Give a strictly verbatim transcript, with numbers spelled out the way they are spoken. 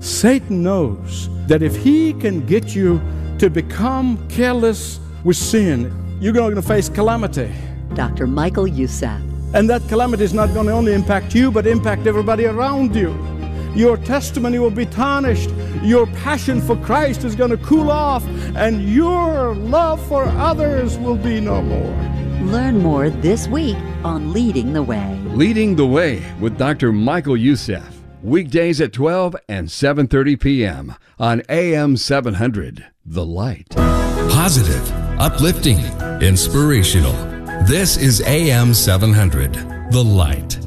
Satan knows that if he can get you to become careless with sin, you're going to face calamity. Doctor Michael Youssef. And that calamity is not going to only impact you, but impact everybody around you. Your testimony will be tarnished. Your passion for Christ is going to cool off, and your love for others will be no more. Learn more this week on Leading the Way. Leading the Way with Doctor Michael Youssef. Weekdays at twelve and seven thirty p.m. on A M seven hundred, The Light. Positive, uplifting, inspirational. This is A M seven hundred, The Light.